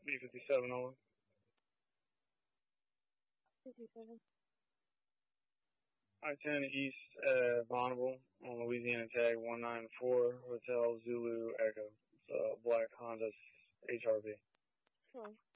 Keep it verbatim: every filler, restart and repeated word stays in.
B fifty-seven over. fifty-seven. I ten East uh, Bonneville on Louisiana tag one nine four Hotel Zulu Echo. It's a black Honda H R V. Sure.